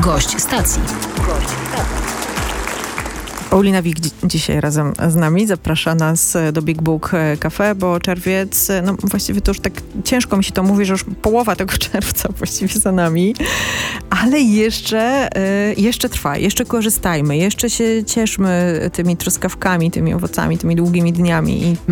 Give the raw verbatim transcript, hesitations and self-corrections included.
Gość stacji. Paulina Wik dzi- dzisiaj razem z nami zaprasza nas do Big Book Cafe, bo czerwiec, no właściwie to już tak ciężko mi się to mówi, że już połowa tego czerwca właściwie za nami, ale jeszcze, y, jeszcze trwa, jeszcze korzystajmy, jeszcze się cieszmy tymi truskawkami, tymi owocami, tymi długimi dniami i